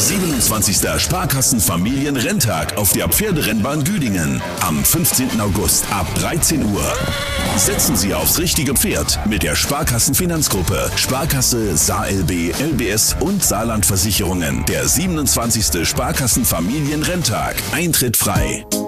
27. Sparkassenfamilienrenntag auf der Pferderennbahn Güdingen am 15. August ab 13 Uhr. Setzen Sie aufs richtige Pferd mit der Sparkassenfinanzgruppe, Sparkasse, SaLB, LBS und Saarlandversicherungen. Der 27. Sparkassenfamilienrenntag. Eintritt frei.